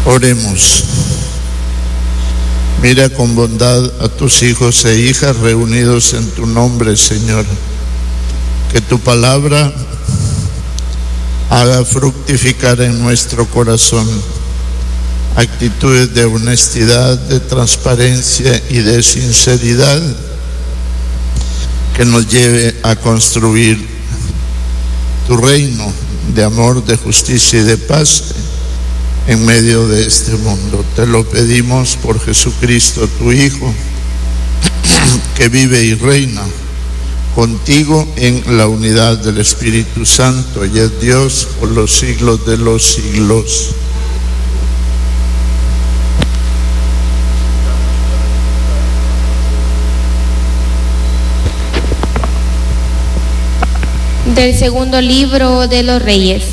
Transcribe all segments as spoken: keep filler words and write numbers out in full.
Oremos. Mira con bondad a tus hijos e hijas reunidos en tu nombre, Señor. Que tu palabra haga fructificar en nuestro corazón actitudes de honestidad, de transparencia y de sinceridad, que nos lleve a construir tu reino de amor, de justicia y de paz en medio de este mundo. Te lo pedimos por Jesucristo, tu Hijo, que vive y reina contigo en la unidad del Espíritu Santo y es Dios por los siglos de los siglos. Del segundo libro de los Reyes.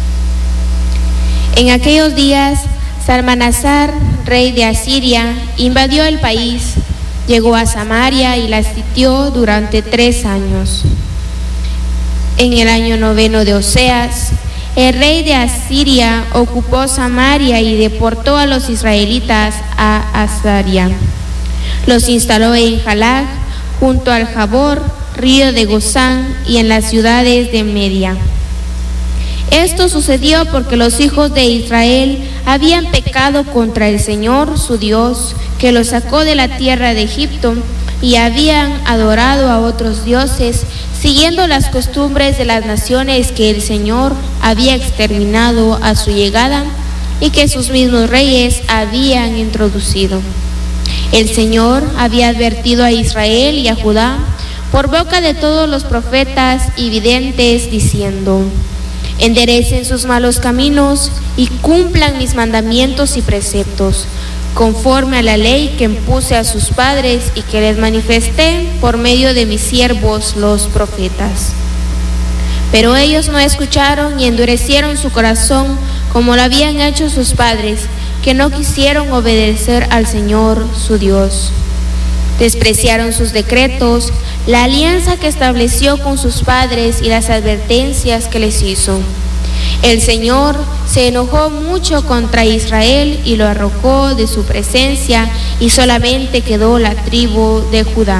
En aquellos días, Salmanasar, rey de Asiria, invadió el país, llegó a Samaria y la sitió durante tres años. En el año noveno de Oseas, el rey de Asiria ocupó Samaria y deportó a los israelitas a Azaria. Los instaló en Jalag, junto al Jabor, río de Gozán, y en las ciudades de Media. Esto sucedió porque los hijos de Israel habían pecado contra el Señor, su Dios, que los sacó de la tierra de Egipto, y habían adorado a otros dioses, siguiendo las costumbres de las naciones que el Señor había exterminado a su llegada y que sus mismos reyes habían introducido. El Señor había advertido a Israel y a Judá por boca de todos los profetas y videntes, diciendo: enderecen sus malos caminos y cumplan mis mandamientos y preceptos, conforme a la ley que impuse a sus padres y que les manifesté por medio de mis siervos los profetas. Pero ellos no escucharon y endurecieron su corazón como lo habían hecho sus padres, que no quisieron obedecer al Señor su Dios. Despreciaron sus decretos, la alianza que estableció con sus padres y las advertencias que les hizo. El Señor se enojó mucho contra Israel y lo arrojó de su presencia, y solamente quedó la tribu de Judá.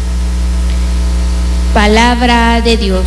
Palabra de Dios.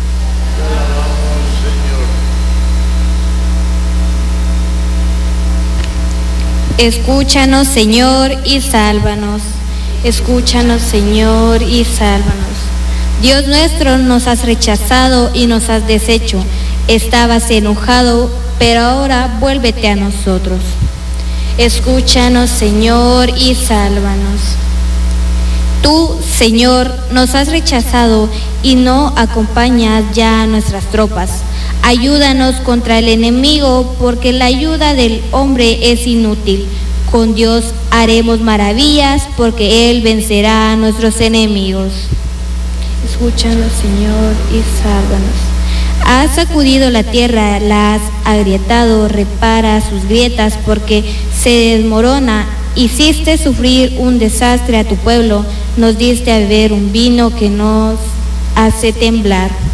Escúchanos, Señor, y sálvanos. Escúchanos, Señor, y sálvanos. Dios nuestro, nos has rechazado y nos has deshecho. Estabas enojado, pero ahora vuélvete a nosotros. Escúchanos, Señor, y sálvanos. Tú, Señor, nos has rechazado y no acompañas ya a nuestras tropas. Ayúdanos contra el enemigo, porque la ayuda del hombre es inútil. Con Dios haremos maravillas, porque Él vencerá a nuestros enemigos. Escúchanos, Señor, y sálvanos. Has sacudido la tierra, la has agrietado, repara sus grietas, porque se desmorona. Hiciste sufrir un desastre a tu pueblo, nos diste a beber un vino que nos hace temblar.